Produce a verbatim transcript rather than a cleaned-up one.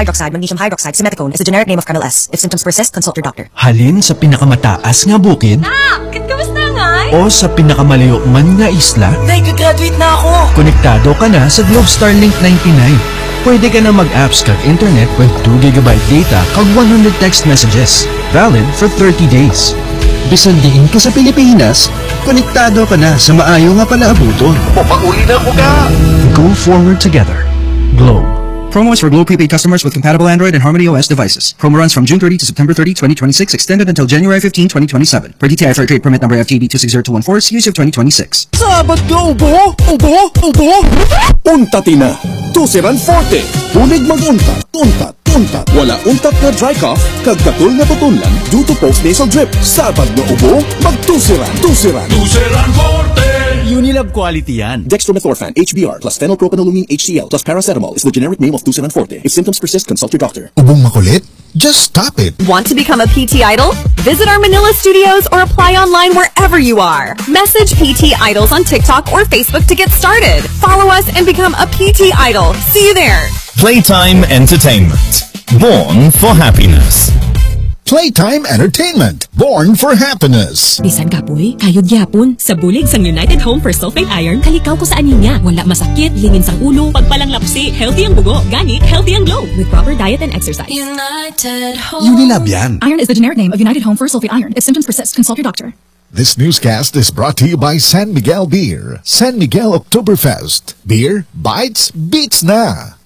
hydroxide, magnesium hydroxide, simeticone is the generic name of Camel S. If symptoms persist, consult your doctor. Halin sa pinakamataas nga bukid? Ah, kamusta nga? O sa pinakamalayo man nga isla? Nay, graduate na ako! Konektado ka na sa Globe Starlink ninety-nine. Pwede ka na mag-apps kag internet with two gigabyte data kag one hundred text messages. Valid for thirty days. Bisan diin ka sa Pilipinas, konektado ka na sa maayo nga palaabuton. Papauli na ko ka! Go forward together. Globe. Promo is for Globe prepaid customers with compatible Android and Harmony O S devices. Promo runs from June thirtieth to September thirtieth, twenty twenty-six, extended until January fifteenth, twenty twenty-seven. Per D T I Fair Trade Permit number F T B two six zero two one four, C U S of twenty twenty-six. Sabat Globo! Ubo! Ubo! Untat na! Tusiran Forte! Tunig mag-untat, untat, untat. Wala untat na dry cough, kag katul na tutulan due to post-nasal drip. Sabat na ubo, mag-tusiran, tusiran. Tusiran Forte! Unilab quality yan. Dextromethorphan, H B r, plus phenylpropanolamine H C l, plus paracetamol is the generic name of Tusiran Forte. If symptoms persist, consult your doctor. Ubong makulit? Just stop it. Want to become a P T Idol? Visit our Manila studios or apply online wherever you are. Message P T Idols on TikTok or Facebook to get started. Follow us and become a P T Idol. See you there. Playtime Entertainment. Born for happiness. Playtime Entertainment. Born for happiness. Bisan kapoy, kayod gyapon. Sa bulig sang United Home for Sulfate Iron, kalikaw ko sa aninya. Wala masakit, lingin sang ulo, pagpalang lapsi, healthy ang bugo, gani, healthy ang glow. With proper diet and exercise. United Home. Unilab yan. Iron is the generic name of United Home for Sulfate Iron. If symptoms persist, consult your doctor. This newscast is brought to you by San Miguel Beer. San Miguel Oktoberfest. Beer, bites, beats na.